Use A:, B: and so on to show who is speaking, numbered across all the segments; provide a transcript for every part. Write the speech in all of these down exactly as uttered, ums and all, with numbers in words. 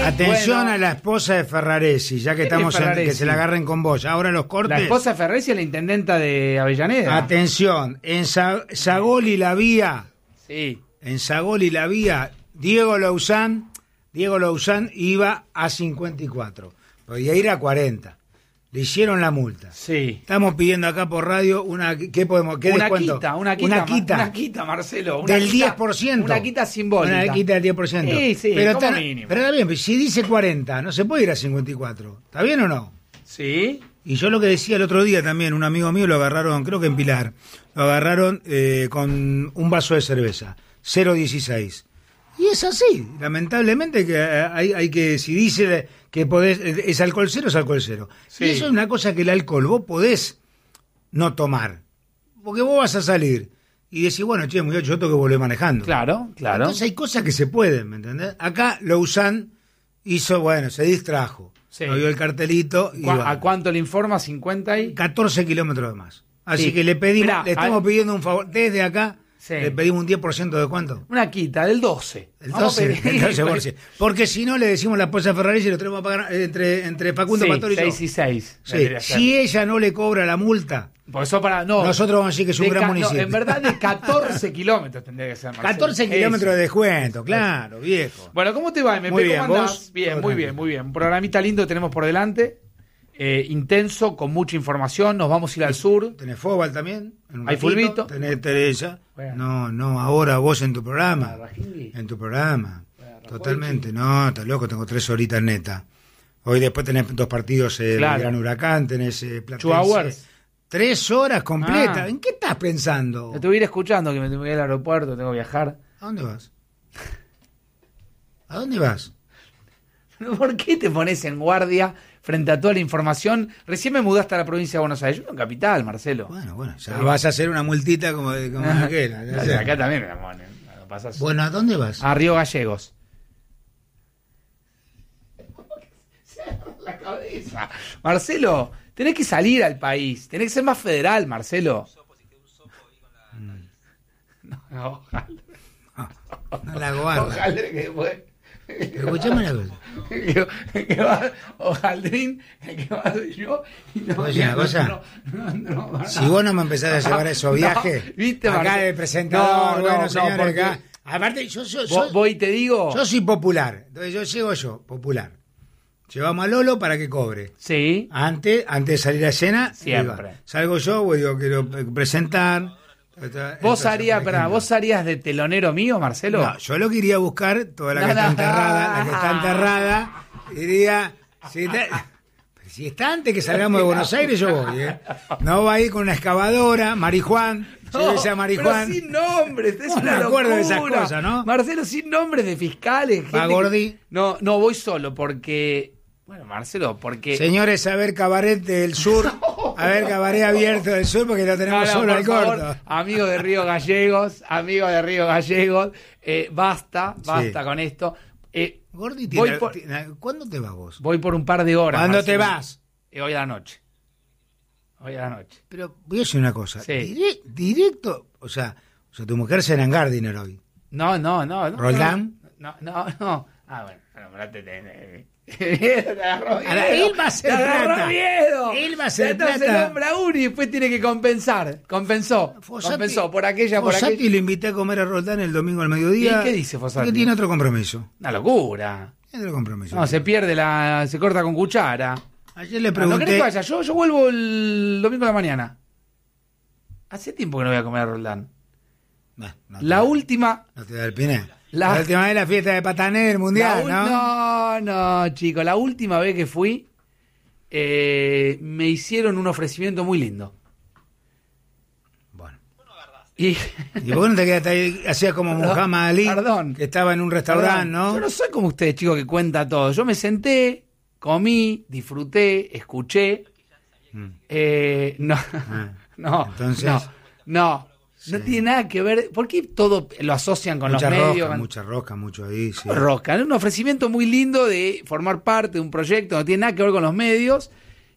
A: Atención
B: bueno.
A: a la esposa de Ferraresi, ya que estamos en, que se la agarren con vos. Ahora los cortes.
B: La esposa de Ferraresi es la intendenta de Avellaneda.
A: Atención, en Sa- Sagoli la Vía,
B: Sí.
A: en Sagoli la Vía, Diego Louzán, Diego Louzán iba a cincuenta y cuatro, podía ir a cuarenta. Le hicieron la multa.
B: Sí.
A: Estamos pidiendo acá por radio una ¿qué podemos qué
B: Una
A: descuento?
B: quita, una quita,
A: una quita,
B: una quita, Marcelo. Una
A: del
B: quita,
A: diez por ciento.
B: Una quita simbólica.
A: Una quita del diez por ciento.
B: Sí, sí,
A: pero
B: como
A: está,
B: mínimo.
A: pero está bien, pero si dice cuarenta, no se puede ir a cincuenta y cuatro. ¿Está bien o no?
B: Sí.
A: Y yo lo que decía el otro día también, un amigo mío lo agarraron, creo que en Pilar, lo agarraron eh, con un vaso de cerveza, cero dieciséis. Y es así, lamentablemente que hay, hay que, si dice que podés, es alcohol cero, es alcohol cero.
B: Sí.
A: Y eso es una cosa que el alcohol vos podés no tomar, porque vos vas a salir y decís, bueno, che, muchacho, yo tengo que volver manejando.
B: Claro, claro.
A: Entonces hay cosas que se pueden, ¿me entendés? Acá Louzán hizo, bueno, se distrajo,
B: Sí.
A: no vio el cartelito y
B: ¿Cu- ¿A
A: bueno,
B: cuánto le informa? ¿cincuenta y...?
A: catorce kilómetros de más. Así
B: Sí.
A: que le pedimos,
B: Mirá,
A: le estamos
B: a-
A: pidiendo un favor, desde acá,
B: Sí.
A: le pedimos un diez por ciento de cuánto.
B: Una quita, del doce.
A: El
B: Vamos a
A: doce,
B: pedir-
A: el doce por ciento. Porque si no, le decimos a la esposa de Ferrari y lo tenemos que pagar entre, entre Facundo
B: Sí,
A: Pastor y yo.
B: seis y seis.
A: Sí. Si ella no le cobra la multa,
B: Por eso para... No,
A: nosotros vamos a decir que es un
B: de
A: gran
B: ca- no,
A: municipio.
B: en verdad de catorce kilómetros tendría que ser, Marcelo.
A: catorce kilómetros
B: Eso.
A: de descuento, claro, viejo.
B: Bueno, ¿cómo te va, M P?
A: Muy
B: ¿Cómo
A: bien,
B: andás?
A: ¿vos?
B: Bien,
A: Todo
B: muy
A: tranquilo.
B: bien, muy bien. Un programita lindo que tenemos por delante. Eh, intenso, con mucha información. Nos vamos a ir al sur.
A: ¿Tenés fútbol también? En un
B: Hay
A: ratito.
B: fulbito.
A: ¿Tenés Teresa?
B: Bueno.
A: No, no, ahora vos en tu programa.
B: Ah, Rajingui.
A: En tu programa.
B: Bueno,
A: Totalmente. No, estás loco, tengo tres horitas neta. Hoy después tenés dos partidos, eh,
B: Claro.
A: el Gran Huracán, tenés eh, Platense.
B: Two hours.
A: Tres horas completas.
B: Ah.
A: ¿En qué estás pensando?
B: Te voy a ir escuchando que me tengo que ir al aeropuerto, tengo que viajar.
A: ¿A dónde vas? ¿A dónde vas?
B: ¿Por qué te pones en guardia frente a toda la información? Recién me mudaste a la provincia de Buenos Aires. Yo vivo en capital, Marcelo.
A: Bueno, bueno, ya vas a hacer una multita como, de- como aquella. ya sé.
B: Acá también me la ponen. No pasa así.
A: Bueno, ¿a dónde vas?
B: A Río Gallegos. La cabeza. Marcelo, tenés que salir al país. Tenés que ser más federal, Marcelo. No, no, ojalá.
A: No la guarda.
B: Ojalá que fue.
A: Escuchame una cosa.
B: Que, que va Ojaldrín, que va yo y no,
A: Oye, una
B: no,
A: cosa.
B: no, no, no,
A: Si vos no me empezás a llevar a esos
B: No,
A: viajes,
B: ¿viste,
A: acá
B: Marcelo?
A: de presentador,
B: No, no,
A: bueno,
B: no,
A: señores,
B: porque-
A: acá. Aparte, yo, yo,
B: Vo-
A: yo,
B: Voy y te digo.
A: yo soy popular. Entonces yo llego yo, popular. Llevamos a Lolo para que cobre.
B: Sí.
A: Antes, antes de salir a escena,
B: Siempre.
A: iba. Salgo yo, voy, digo, quiero presentar.
B: ¿Vos
A: Entonces,
B: harías,
A: por
B: pará,
A: ejemplo,
B: ¿vos harías de telonero mío, Marcelo?
A: No, yo lo que iría a buscar, toda la que
B: No,
A: está
B: no.
A: enterrada, la que está enterrada, diría, si está, si está antes que salgamos de Buenos Aires, yo voy, ¿eh? No va a ir con una excavadora, Marijuán, llévese a Marijuán.
B: Pero sin nombres, es
A: No
B: una
A: me acuerdo de esas
B: locura.
A: cosas, ¿no?
B: Marcelo, sin nombres de fiscales. gente
A: Va
B: que-
A: Gordi.
B: No, no, voy solo porque... Bueno, Marcelo, porque...
A: Señores, a ver Cabaret del Sur, a ver Cabaret abierto del Sur, porque lo
B: No,
A: tenemos
B: no,
A: solo
B: por
A: al
B: favor,
A: corto.
B: amigo de Río Gallegos, amigo de Río Gallegos, eh, basta, basta
A: Sí.
B: con esto. Eh,
A: Gordi,
B: voy,
A: tiene-
B: por,
A: tiene- ¿cuándo te vas vos?
B: voy por un par de horas.
A: ¿Cuándo
B: Marcelo.
A: te vas?
B: Eh, hoy a la noche. Hoy a la noche.
A: Pero voy a decir una cosa,
B: Sí.
A: dire- directo, o sea, o sea, tu mujer será en Gardiner hoy.
B: No, no, no. no
A: ¿Roldán?
B: No, no, no. Ah, bueno, bueno, parate, te, te, te agarró miedo.
A: Ahora, él va a hacer
B: Te agarró
A: plata.
B: miedo.
A: Él va a hacer
B: Entonces
A: plata.
B: se nombra uno y después tiene que compensar. Compensó.
A: Fossati-
B: compensó por aquella, por
A: Fossati
B: aquella.
A: lo invité a comer a Roldán el domingo al mediodía.
B: ¿Y qué dice Fossati?
A: Que tiene otro compromiso.
B: Una locura.
A: Tiene otro compromiso.
B: No, se pierde la. Se corta con cuchara.
A: Ayer le
B: Ah, ¿No querés
A: pregunté.
B: que vaya? Yo, yo vuelvo el domingo de la mañana. Hace tiempo que no voy a comer a Roldán.
A: Nah, no te
B: La
A: da-
B: última.
A: No te da el piné.
B: La-
A: La, última vez la fiesta de Patané del
B: La
A: Mundial,
B: ul-
A: ¿no?
B: no, no, chicos. La última vez que fui, eh, me hicieron un ofrecimiento muy lindo.
A: Bueno.
B: Y,
A: ¿Y por qué no te quedaste ahí? Hacías como
B: Perdón,
A: Muhammad Ali,
B: perdón.
A: que estaba en un restaurante, ¿no?
B: Yo no soy como ustedes, chicos, que cuenta todo. Yo me senté, comí, disfruté, escuché.
A: Mm.
B: Eh, no,
A: Ah,
B: no,
A: entonces-
B: no, no. No
A: Sí.
B: tiene nada que ver. ¿Por qué todo lo asocian con
A: mucha
B: los
A: rosca,
B: medios?
A: mucha rosca, mucho ahí, sí.
B: Rosca, un ofrecimiento muy lindo de formar parte de un proyecto, no tiene nada que ver con los medios.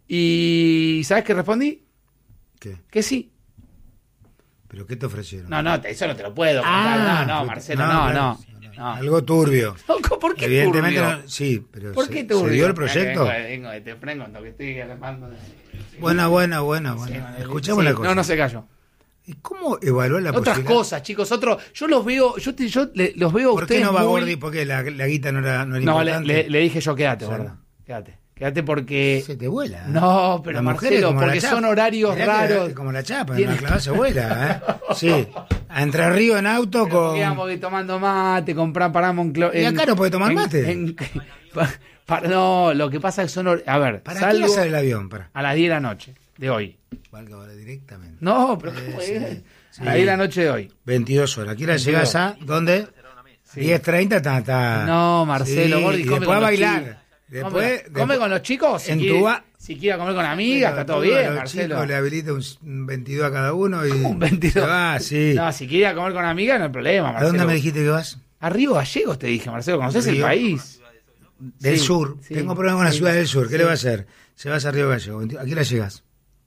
B: Y ¿sabes qué respondí?
A: ¿Qué?
B: Que sí.
A: ¿Pero qué te ofrecieron?
B: No, no, te- eso no te lo puedo contar.
A: Ah,
B: no, no,
A: fue-
B: Marcelo,
A: no,
B: no,
A: claro,
B: no.
A: sí, no.
B: No.
A: Algo turbio.
B: No, ¿por qué
A: Evidentemente
B: turbio?
A: no, sí, pero
B: ¿Por
A: se,
B: qué turbio?
A: ¿se dio el proyecto?
B: Vengo, vengo de Tefren con lo que estoy armando.
A: Buena, buena, buena,
B: Sí,
A: buena.
B: bueno,
A: Escuchamos
B: sí,
A: la cosa.
B: No, no se cayó.
A: ¿Y cómo evaluar la
B: Otras
A: posibilidad?
B: cosas, chicos, otro, yo los veo, yo, te- yo le- los veo a
A: ¿Por
B: ustedes
A: qué no va
B: muy-
A: Gordi? Porque la, la guita no era, no era
B: No, le,
A: importante.
B: le- le dije yo, quédate,
A: Sí.
B: gordo. Quédate. Quédate porque...
A: Se te vuela. ¿eh?
B: No, pero
A: Las mujeres
B: Marcelo,
A: como la
B: porque
A: chapa.
B: son horarios
A: Mirá que la-
B: raros.
A: como la chapa, en
B: Tiene-
A: la clavada se vuela, ¿eh? Sí. A Entre Río en auto
B: Pero
A: con...
B: quedamos que tomando mate, comprar, paramos en... clo-
A: ¿Y
B: en-
A: acá no puede tomar
B: en-
A: mate?
B: en- pa- pa- no, lo que pasa es que son... hor- A ver,
A: ¿Para
B: salgo
A: qué sale el avión? Para.
B: a las diez de la noche de hoy.
A: Valga, vale, directamente.
B: No, pero
A: Eh,
B: ¿cómo
A: sí,
B: es?
A: sí.
B: A las diez de la noche de hoy.
A: veintidós horas. ¿Qué hora llegás a? ¿Dónde?
B: Sí.
A: diez treinta está, está...
B: No, Marcelo,
A: Sí,
B: Gordi,
A: y
B: come
A: después
B: con
A: a
B: los
A: bailar.
B: chicos.
A: Después,
B: come,
A: después-
B: come con los chicos. Si
A: en
B: quiere,
A: tu ba-
B: si quiere comer con amigas, está todo
A: Pero
B: bien,
A: a los
B: Marcelo.
A: chicos le habilita un, un veintidós a cada uno y...
B: Un veintidós.
A: se va, sí.
B: No, si quiere ir a comer con amigas, no hay problema,
A: ¿A
B: Marcelo.
A: dónde me dijiste que vas?
B: A Río Gallegos te dije, Marcelo. ¿Conocés el
A: Río.
B: país?
A: Del
B: Sí,
A: sur.
B: sí,
A: Tengo problemas con la
B: sí,
A: ciudad del sur. ¿Qué
B: sí.
A: le va a hacer? Se vas a Río Gallego. ¿A qué hora llegas?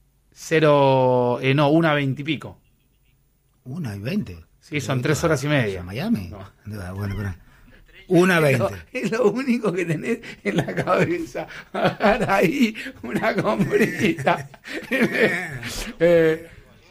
B: Cero, eh, no, una veintipico.
A: Una y veinte.
B: Sí, son tres horas y media.
A: ¿A Miami?
B: No.
A: Ah, bueno, espera. Una veinte.
B: Es lo único que tenés en la cabeza. Agarrar ahí una comprita. Eh,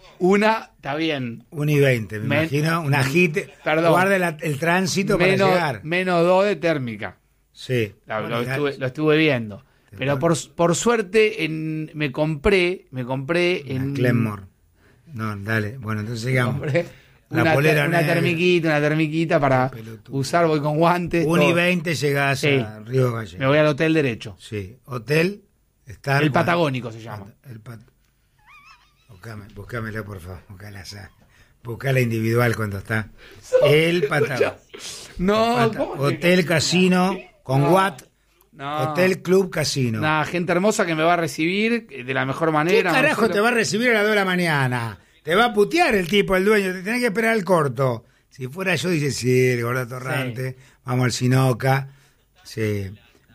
B: una, está bien.
A: Una y veinte, me
B: Men-
A: imagino. Una hit.
B: Perdón.
A: Guarda la- el tránsito para
B: Menos,
A: llegar.
B: menos dos de térmica.
A: Sí.
B: La-
A: Bueno,
B: lo,
A: ya-
B: estuve, lo estuve viendo.
A: Te
B: Pero
A: paro.
B: por, por suerte en, me compré, me compré
A: una
B: en...
A: Glenmore. No, dale. Bueno, entonces
B: me
A: sigamos.
B: compré
A: La
B: una,
A: polera
B: una
A: negra.
B: termiquita, una termiquita para
A: Pelotudo.
B: usar, voy con guantes.
A: Una y
B: todo.
A: veinte llegás
B: Sí.
A: a Río
B: Me
A: Gallego.
B: voy al hotel derecho.
A: Sí. Hotel. Star,
B: El
A: bueno,
B: Patagónico se llama.
A: El pat... Buscame, buscámela, por favor. Buscala, esa. Buscala individual cuando está. El Patagónico.
B: No,
A: Pata-
B: ¿cómo te-
A: Hotel Casino con
B: No.
A: Watt.
B: No.
A: Hotel Club Casino.
B: Una gente hermosa que me va a recibir eh, de la mejor
A: ¿Qué
B: manera.
A: carajo
B: Marcelo.
A: te va a recibir a las dos de la mañana? Te va a putear el tipo, el dueño. Te tenés que esperar el corto. Si fuera yo, dice, sí, el gordo torrante. Vamos al Sinoca. Sí.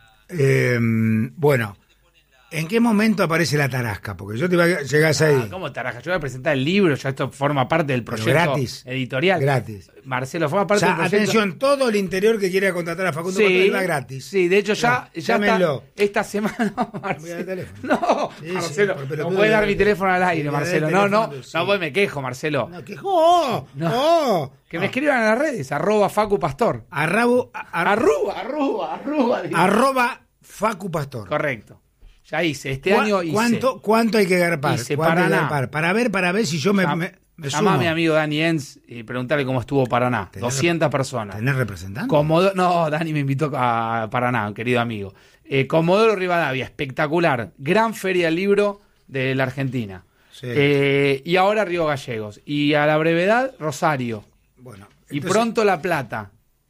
A: Eh, bueno, ¿en qué momento aparece la tarasca? Porque yo te iba a llegás ahí.
B: Ah, ¿cómo taraja? Yo voy a presentar el libro, ya esto forma parte del
A: Pero
B: proyecto
A: gratis.
B: editorial.
A: Gratis.
B: Marcelo, forma
A: O
B: parte
A: sea,
B: del proyecto.
A: atención, todo el interior que quiera contratar a Facundo Contreras va gratis.
B: Sí, de hecho ya,
A: Ya,
B: ya
A: llámenlo.
B: está, esta semana, Marcelo.
A: Voy al teléfono.
B: No,
A: Sí, sí,
B: Marcelo,
A: por pelotudo
B: no puede dar
A: de-
B: mi teléfono al aire,
A: Sí,
B: Marcelo.
A: el
B: No, no,
A: teléfono, sí.
B: no, pues me quejo, Marcelo.
A: No, que, ¡oh!
B: No.
A: ¡Oh!
B: Que me escriban en las redes, arroba Facu Pastor.
A: Arrabo, a- a-
B: Arruba, arruba, arruba. digo.
A: arroba Facu Pastor.
B: Correcto. Ya hice, este
A: ¿Cuá-
B: año hice.
A: ¿Cuánto, ¿Cuánto hay que garpar?
B: Hice
A: ¿Cuánto hay que
B: Paraná.
A: garpar? Para ver, para ver si yo me,
B: Llam-
A: me, me
B: Llamá a
A: sumo.
B: mi amigo Dani Enz y preguntarle cómo estuvo Paraná.
A: ¿Tenés
B: doscientas
A: rep-
B: personas.
A: ¿Tenés representante?
B: Comodo- no, Dani me invitó a Paraná, querido amigo. Eh, Comodoro Rivadavia, espectacular. Gran feria del libro de la Argentina.
A: Sí.
B: Eh, y ahora Río Gallegos. Y a la brevedad, Rosario.
A: Bueno,
B: Y
A: entonces,
B: pronto La Plata.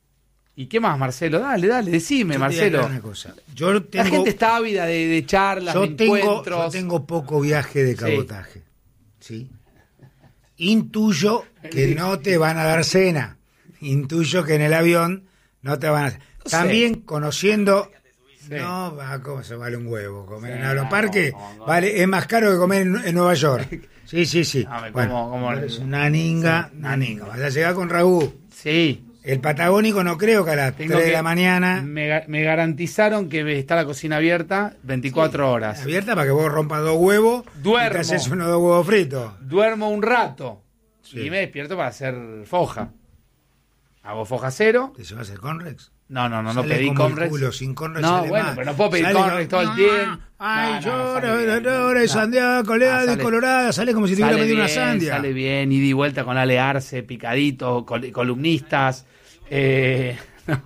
B: ¿Y qué más, Marcelo? Dale, dale, decime,
A: yo te voy a
B: Marcelo.
A: aclarar una cosa. Yo
B: La
A: tengo,
B: gente está ávida de, de charlas,
A: yo
B: de
A: tengo,
B: encuentros.
A: yo tengo poco viaje de cabotaje. ¿Sí? Intuyo que no te van a dar cena. Intuyo que en el avión no te van a...
B: sé.
A: También conociendo...
B: Sí.
A: No, va, ¿cómo se vale un huevo? Comer
B: Sí,
A: en Aeroparque
B: no, no, no.
A: vale, es más caro que comer en, en Nueva York. Sí, sí, sí.
B: No, me
A: Bueno,
B: como- como-
A: es una ninga,
B: Sí,
A: una ninga. Vas a llegar con Raúl.
B: Sí.
A: El Patagónico no creo que a las
B: Tengo
A: tres de
B: que-
A: la mañana
B: Me, ga- me garantizaron que está la cocina abierta veinticuatro horas.
A: abierta para que vos rompas dos huevos
B: Duermo.
A: y te haces unos dos huevos fritos.
B: Duermo un rato
A: Sí.
B: y me despierto para hacer foja. Hago foja cero.
A: ¿Te llevas el Conrex?
B: No, no, no, no
A: Sale
B: pedí
A: como el
B: Conrex.
A: culo, sin Conrex
B: No,
A: sale
B: bueno,
A: mal.
B: pero no puedo pedir
A: Sale
B: Conrex todo el
A: como-
B: tiempo.
A: Ay,
B: No, no,
A: llora,
B: sale bien.
A: llora, y
B: No.
A: sandía, colega
B: No,
A: de
B: sale-
A: colorada, sale como si te hubiera
B: Sale
A: pedido una
B: bien,
A: sandia.
B: sale bien, ida y vuelta con Ale Arce, picadito, col- columnistas. Eh,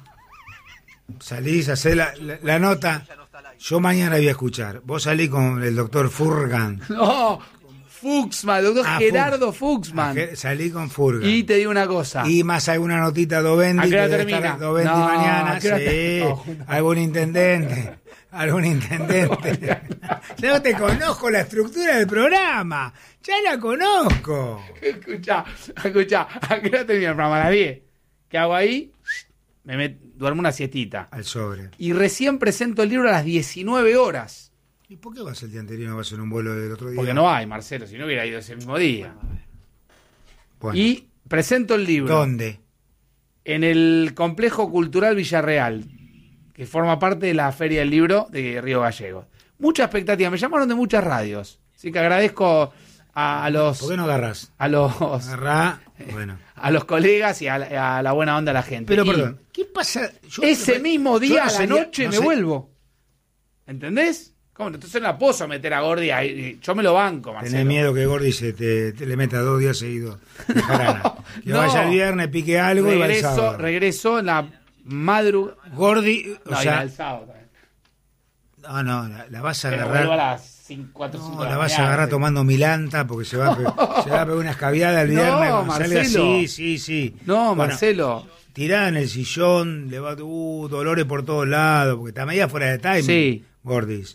A: Salís, hacés la, la, la nota. Yo mañana voy a escuchar. Vos salís con el doctor Furgan.
B: no, Fuxman, doctor
A: Ah,
B: Gerardo
A: Fux.
B: Fuxman.
A: Ajé- Salí con Furgan.
B: Y te digo una cosa.
A: Y más alguna notita Dovendi.
B: ¿A qué hora
A: que debe
B: termina?
A: estar Dovendi
B: No,
A: mañana.
B: ¿a qué hora
A: Sí.
B: ter- no, no.
A: Algún intendente. Algún intendente. Yo te conozco la estructura del programa. Ya la conozco.
B: Escuchá, escuchá, ¿a qué hora termina el programa? A las diez. ¿Qué hago ahí? Me met- duermo una siestita.
A: Al sobre.
B: Y recién presento el libro a las diecinueve horas.
A: ¿Y por qué vas el día anterior y no vas en un vuelo del otro día?
B: Porque no hay, Marcelo, si no hubiera ido ese mismo día.
A: Bueno,
B: Y presento el libro.
A: ¿dónde?
B: en el Complejo Cultural Villarreal, que forma parte de la Feria del Libro de Río Gallegos. Mucha expectativa, me llamaron de muchas radios, así que agradezco a, a los...
A: ¿Por qué no agarrás?
B: A los...
A: Agarrá, bueno.
B: A los colegas y a la, a la buena onda de la gente.
A: Pero
B: Y
A: perdón, ¿qué pasa? Yo,
B: ese
A: yo,
B: mismo día,
A: no
B: a la
A: sería,
B: noche,
A: no
B: me
A: sé,
B: vuelvo. ¿Entendés? ¿Cómo? Entonces no la puedo meter a Gordi ahí. Yo me lo banco, Marcelo.
A: Tenés miedo que Gordi se te, te le meta dos días seguidos de jarana. Que
B: No.
A: vaya el viernes, pique algo y va el
B: regreso,
A: sábado.
B: regreso en la madrugada.
A: Gordi, o
B: No,
A: sea,
B: el sábado también.
A: no, no, la, la vas a
B: Pero
A: agarrar.
B: vuelvo a las cinco, cuatro, cinco
A: No,
B: de
A: la
B: la
A: vas a
B: mañana,
A: agarrar
B: sí.
A: tomando milanta porque se va a, pe- se va a pegar una escabiada el
B: No,
A: viernes. cuando salga.
B: Marcelo.
A: Sí, sí, sí.
B: No,
A: Bueno,
B: Marcelo.
A: tirada en el sillón, le va uh, dolores por todos lados, porque está media fuera de timing.
B: Sí.
A: Gordis.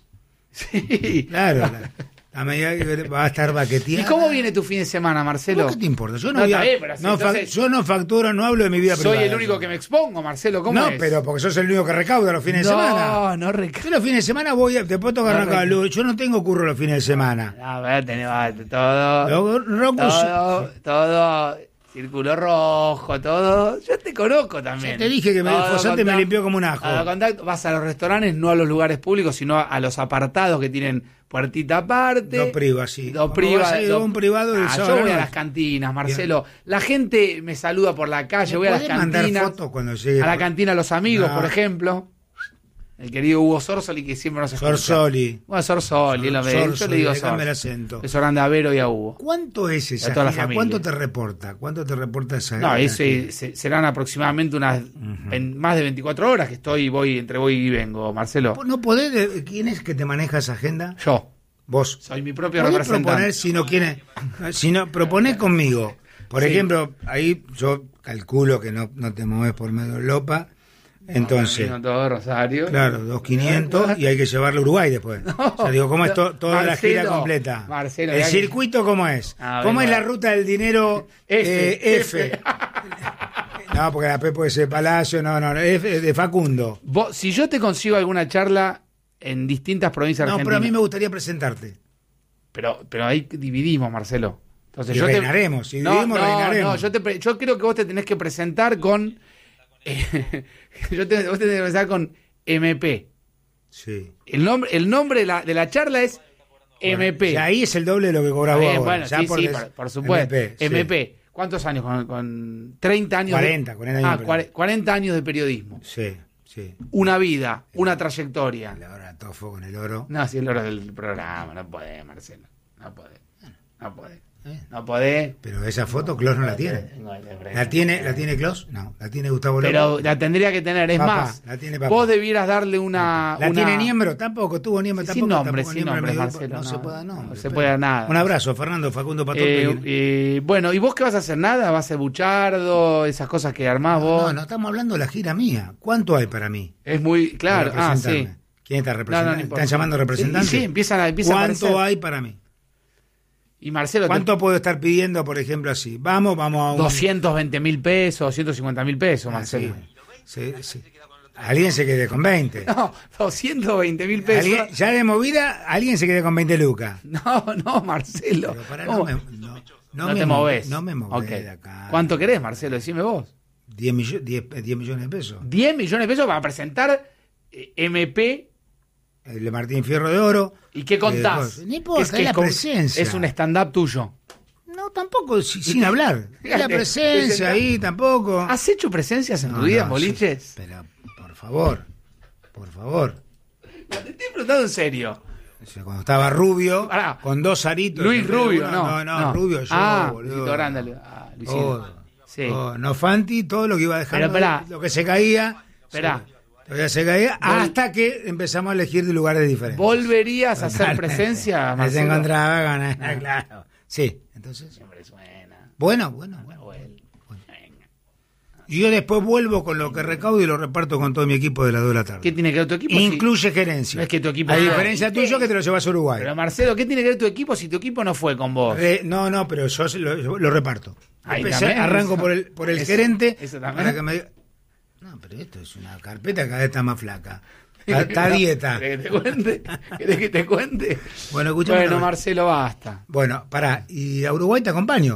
B: Sí.
A: Claro, la, la medida que va a estar
B: ¿Y
A: baqueteada.
B: cómo viene tu fin de semana, Marcelo?
A: ¿Qué te importa? Yo no,
B: No,
A: voy a-
B: está bien, pero así,
A: no fa-
B: entonces-
A: yo no facturo, no hablo de mi vida
B: Soy
A: privada.
B: el único que me expongo, Marcelo. ¿Cómo
A: No,
B: es?
A: pero porque sos el único que recauda los fines de
B: no,
A: semana.
B: no reca-
A: Yo los fines de semana voy a, te puedo tocar
B: No,
A: arrancar
B: no.
A: luz. Yo no tengo curro los fines de semana.
B: A ver, tenemos todo.
A: Los rocos-
B: Todo, todo, círculo rojo, todo. Yo te conozco también.
A: Ya te dije que me- el
B: Todo
A: Fosante me
B: contacto-
A: limpió como un ajo.
B: todo contacto, vas a los restaurantes, no a los lugares públicos, sino a los apartados que tienen puertita aparte.
A: Dos privas, sí.
B: Dos
A: Como
B: privas.
A: vas a ir a un privado del
B: Ah,
A: sábado
B: yo
A: a la
B: voy a
A: noche.
B: las cantinas, Marcelo. La gente me saluda por la calle, voy a las
A: ¿Podés mandar
B: cantinas.
A: fotos cuando llegue?
B: A la cantina Los Amigos,
A: No.
B: por ejemplo. El querido Hugo Sorsoli, que siempre nos escucha.
A: Sorsoli.
B: Bueno, Sorsoli, lo ve. Yo
A: Sorsoli,
B: le digo
A: déjame el
B: Sorsoli.
A: acento.
B: Es Orlando Avero y a Hugo.
A: ¿Cuánto es esa
B: A toda la
A: gira?
B: familia.
A: ¿Cuánto te reporta? ¿Cuánto te reporta esa
B: No,
A: gira?
B: ese, se- serán aproximadamente unas en más de veinticuatro horas que estoy, voy entre voy y vengo, Marcelo.
A: ¿No podés? de- ¿Quién es que te maneja esa agenda?
B: Yo
A: Vos.
B: soy mi propio
A: ¿Podés
B: representante.
A: proponer si no quiere? Si no, proponés conmigo. Por
B: Sí.
A: ejemplo, ahí yo calculo que no, no te mueves por medio de Lopa. Entonces,
B: Vino todo Rosario.
A: claro, dos quinientos y hay que llevarlo a Uruguay después. O sea, digo, ¿cómo es to- toda la
B: Marcelo,
A: gira completa?
B: Marcelo,
A: ¿El
B: mirá que-
A: circuito cómo es?
B: Ah,
A: ¿Cómo
B: venga.
A: es la ruta del dinero
B: F,
A: eh, F? No, porque la P puede ser Palacio, no, no, F de Facundo.
B: Vos, si yo te consigo alguna charla en distintas provincias
A: No,
B: argentinas.
A: pero a mí me gustaría presentarte.
B: Pero, pero ahí dividimos, Marcelo. Entonces
A: Y
B: yo
A: reinaremos, si
B: no,
A: dividimos,
B: no,
A: reinaremos.
B: No, yo, te pre- yo creo que vos te tenés que presentar con... eh, yo te, vos te tenés que presentar con M P.
A: Sí.
B: El nombre, el nombre de la, de la charla es M P.
A: Y ahí es el doble de lo que cobra
B: Está
A: vos.
B: bien,
A: ahora.
B: bueno,
A: Ya
B: sí,
A: por
B: sí,
A: des-
B: por, por supuesto.
A: M P. sí.
B: M P. ¿Cuántos años? Con, con treinta años.
A: cuarenta,
B: de,
A: cuarenta años
B: Ah,
A: de
B: cuare- cuarenta años de periodismo.
A: Sí, sí.
B: Una vida, una trayectoria.
A: La hora tofo con el oro.
B: No, si el oro del programa, no podés, Marcelo. No podés. No podés.
A: Eh.
B: No podés.
A: Pero esa foto Clos no la tiene. ¿La tiene, ¿la tiene Clos? No, la tiene Gustavo López.
B: Pero la tendría que tener. Es
A: Papá,
B: más,
A: la tiene papá.
B: vos debieras darle una.
A: ¿La
B: una-
A: tiene Niembro? Tampoco, tuvo Niembro.
B: Sin
A: tampoco,
B: nombre,
A: tampoco
B: sin
A: Niembro
B: nombre,
A: me dio-
B: Marcelo.
A: No, se puede dar
B: no,
A: nombre.
B: no se
A: pero-
B: puede dar nada.
A: Un abrazo, Fernando, Facundo Pastor.
B: Eh,
A: Peguín.
B: eh, bueno, ¿y vos qué vas a hacer? ¿Nada? ¿Vas a ser buchardo? Esas cosas que armás vos.
A: No, no estamos hablando de la gira mía. ¿Cuánto hay para mí?
B: Es muy. Claro,
A: Para
B: ah, sí.
A: representarme? ¿Quién está
B: No, no,
A: representando?
B: no importa.
A: ¿Están llamando representantes?
B: Sí, sí, empiezan a, empiezan a
A: ¿Cuánto
B: aparecer.
A: hay para mí?
B: Y Marcelo, te-
A: ¿Cuánto puedo estar pidiendo, por ejemplo, así? Vamos, vamos a un...
B: doscientos veinte mil pesos, doscientos cincuenta mil pesos,
A: Ah,
B: Marcelo.
A: sí, sí, sí. Alguien se quede con veinte.
B: No, doscientos veinte mil pesos.
A: Alguien- ya de movida, alguien se quede con veinte lucas.
B: No, no, Marcelo.
A: Pero para,
B: ¿Cómo?
A: no me, no, no
B: No
A: me
B: te
A: mo-
B: movés.
A: No me moví
B: Ok.
A: de acá.
B: ¿Cuánto querés, Marcelo? Decime vos.
A: diez, millo- diez- diez millones de pesos.
B: diez millones de pesos para presentar eh, M P.
A: El de Martín Fierro de Oro.
B: ¿Y qué contás?
A: Eh, no importa, es,
B: que
A: la
B: con-
A: presencia.
B: Es un stand-up tuyo.
A: No, tampoco, si- sin hablar. Es la
B: Fíjate,
A: presencia
B: presenta-
A: ahí, tampoco.
B: ¿Has hecho presencias en
A: No,
B: tu vida,
A: no,
B: boliches?
A: sí, pero, por favor, por favor.
B: No, te estoy preguntando en serio.
A: O sea, cuando estaba Rubio,
B: Pará.
A: con dos aritos.
B: Luis
A: entre
B: Rubio,
A: uno,
B: no.
A: no. No, Rubio yo,
B: Ah,
A: boludo.
B: Luisito Grande. Ah, Luisito.
A: Todo.
B: Sí.
A: Todo. No Fanti, todo lo que iba dejando,
B: Pero esperá.
A: lo que se caía.
B: Esperá.
A: Todavía se caía
B: Vol-
A: hasta que empezamos a elegir de lugares diferentes.
B: ¿Volverías a hacer presencia,
A: Se
B: Marcelo?
A: encontraba ganas, claro. Sí, entonces.
B: Siempre suena.
A: Bueno, bueno, bueno.
B: Bueno, venga.
A: Y yo después vuelvo con lo que recaudo y lo reparto con todo mi equipo de las dos de la tarde.
B: ¿Qué tiene que ver tu equipo? si-
A: Incluye gerencia.
B: No es que tu equipo
A: A
B: no-
A: diferencia
B: ¿Qué?
A: tuyo que te lo llevas a Uruguay.
B: Pero Marcelo, ¿qué tiene que ver tu equipo si tu equipo no fue con vos?
A: Re- no, no, pero yo se lo, yo lo reparto.
B: Ahí
A: Empecé-
B: también,
A: arranco
B: eso.
A: por el, por el
B: Eso-
A: gerente
B: eso también.
A: para que me diga. No, pero esto es una carpeta que cada vez está más flaca. Está, está a dieta.
B: ¿Querés que te cuente? ¿Querés que te cuente?
A: Bueno, escúchame.
B: Bueno,
A: una vez.
B: Marcelo, basta.
A: Bueno, pará, y a Uruguay te acompaño.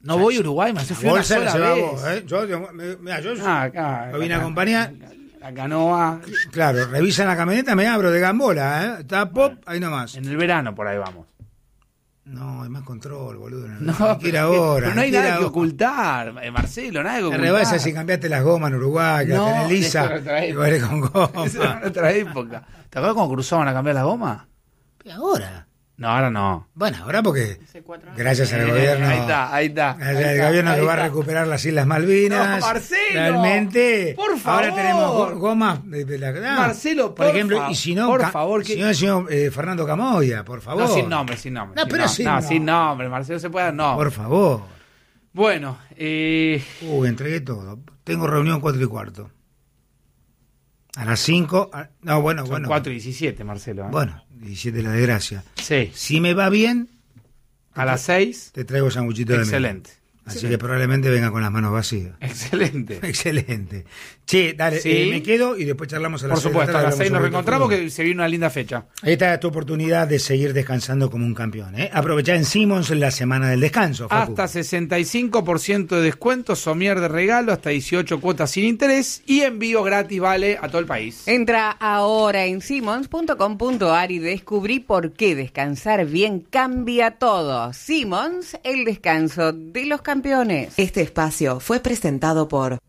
B: No voy a Uruguay, me hace
A: La
B: frío una
A: bolsa la
B: sola
A: lleva
B: vez.
A: vos, ¿eh? Yo, yo, me- mira, yo
B: Ah, acá,
A: lo vine a
B: acá,
A: acompañar.
B: La canoa.
A: Claro, revisan la camioneta, me abro de gambola, ¿eh? Está pop, ahí nomás.
B: En el verano por ahí vamos.
A: No, hay más control, boludo. No,
B: No,
A: no quiera ahora.
B: pero no hay
A: quiera
B: nada que
A: ahora.
B: ocultar, eh, Marcelo, nada que
A: Te
B: ocultar.
A: rebasa si cambiaste las gomas en Uruguay, que
B: No,
A: la tenés lisa,
B: eso era otra época.
A: igual es con
B: Eso era
A: goma.
B: en otra época. ¿Te acuerdas cuando cruzaban a cambiar las gomas?
A: ¿Y ahora?
B: No, ahora no.
A: Bueno, ahora porque
C: Hace cuatro años.
A: gracias al
B: Eh,
A: gobierno,
B: Ahí está, ahí está.
A: gracias
B: ahí
A: al
B: está,
A: gobierno que
B: ahí
A: va a
B: está.
A: recuperar las Islas Malvinas.
B: No, Marcelo,
A: realmente,
B: por favor.
A: ahora tenemos go- gomas de, de la no,
B: Marcelo,
A: por
B: por
A: ejemplo,
B: fa-
A: y si no,
B: por
A: ca-
B: favor,
A: si
B: que-
A: no el señor eh, Fernando Camoya, por favor.
B: No, sin nombre, sin nombre.
A: No,
B: sin
A: pero
B: nombre.
A: sin
B: no,
A: nombre.
B: sin nombre, Marcelo, se puede dar no.
A: Por favor.
B: Bueno, eh,
A: Uy, entregué todo. Tengo reunión cuatro y cuarto. A las cinco. a- No, bueno,
B: son
A: bueno.
B: cuatro y diecisiete, Marcelo. ¿eh?
A: Bueno, diecisiete la desgracia.
B: Sí,
A: Si me va bien,
B: a las seis,
A: te traigo sanguchito de miel.
B: excelente.
A: Así que probablemente venga con las manos vacías.
B: Excelente.
A: Excelente. Che, dale,
B: Sí.
A: eh, me quedo y después charlamos a las
B: Por
A: seis de la
B: supuesto, a
A: tarde,
B: las
A: hablamos
B: seis nos
A: sobre
B: reencontramos
A: fútbol.
B: que se viene una linda fecha.
A: Ahí está tu oportunidad de seguir descansando como un campeón. ¿eh? Aprovechá en Simmons la semana del descanso. Facu.
B: Hasta sesenta y cinco por ciento de descuento, somier de regalo, hasta dieciocho cuotas sin interés y envío gratis vale a todo el país.
C: Entra ahora en simmons punto com punto a r y descubrí por qué descansar bien cambia todo. Simmons, el descanso de los campeones.
D: Este espacio fue presentado por